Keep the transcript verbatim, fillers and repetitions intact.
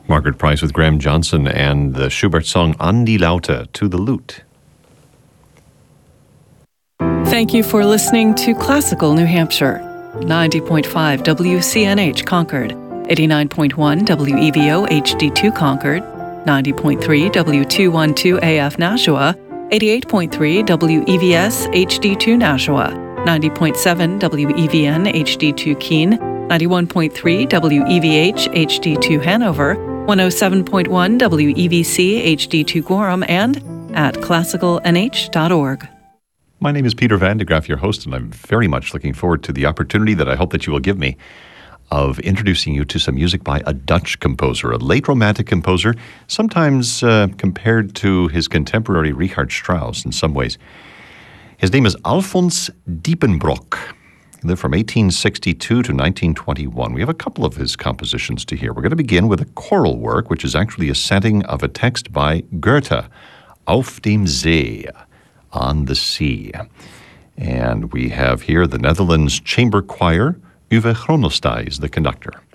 Margaret Price with Graham Johnson and the Schubert song An die Laute, to the lute. Thank you for listening to Classical New Hampshire. ninety point five W C N H Concord, eighty-nine point one W E V O H D two Concord, ninety point three W two twelve A F Nashua, eighty-eight point three W E V S H D two Nashua, ninety point seven W E V N H D two Keene, ninety-one point three W E V H H D two Hanover, one oh seven point one W E V C H D two Gorham, and at classical n h dot org. My name is Peter Van de Graaff, your host, and I'm very much looking forward to the opportunity that I hope that you will give me of introducing you to some music by a Dutch composer, a late Romantic composer, sometimes uh, compared to his contemporary Richard Strauss in some ways. His name is Alfons Diepenbrock. He lived from eighteen sixty-two to nineteen twenty-one. We have a couple of his compositions to hear. We're going to begin with a choral work, which is actually a setting of a text by Goethe, Auf dem See, on the sea. And we have here the Netherlands Chamber Choir. Uwe Gronelstij is the conductor.